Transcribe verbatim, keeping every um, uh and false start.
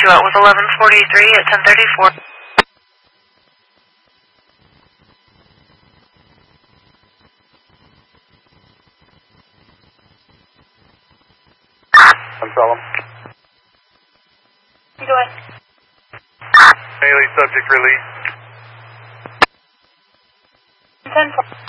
you out with eleven forty-three at ten thirty-four. I'm Solemn. Go ahead. Haley, subject release. ten four.